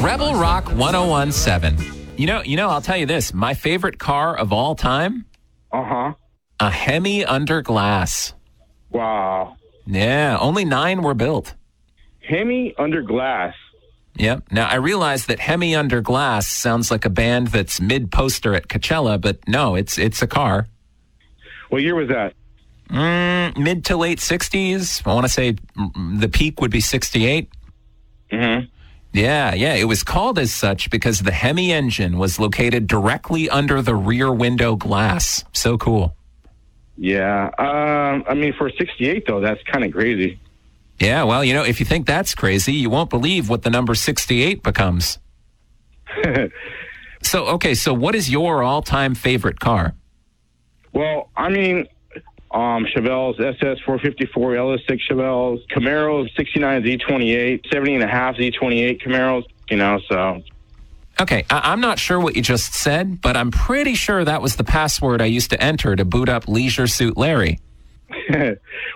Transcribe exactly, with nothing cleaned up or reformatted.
Rebel Rock ten seventeen. You know, you know, I'll tell you this. My favorite car of all time? Uh-huh. A Hemi under glass. Wow. Yeah, only nine were built. Hemi under glass. Yep. Now, I realize that Hemi under glass sounds like a band that's mid-poster at Coachella, but no, it's it's a car. What year was that? Mm, mid to late sixties. I want to say mm, the peak would be sixty-eight. Mm-hmm. Yeah, yeah. It was called as such because the Hemi engine was located directly under the rear window glass. So cool. Yeah. Um, I mean, for sixty-eight, though, that's kind of crazy. Yeah, well, you know, if you think that's crazy, you won't believe what the number sixty-eight becomes. So, okay, so what is your all-time favorite car? Well, I mean, um, Chevelles, S S four fifty-four, L S six Chevelles, Camaros, sixty-nine Z twenty-eight, seventy and a half Z twenty-eight Camaros, you know, so. Okay, I- I'm not sure what you just said, but I'm pretty sure that was the password I used to enter to boot up Leisure Suit Larry.